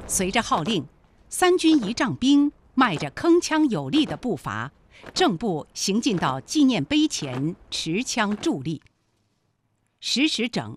随着号令，3军仪仗兵迈着铿锵有力的步伐，正步行进到纪念碑前，持枪伫立。10时整，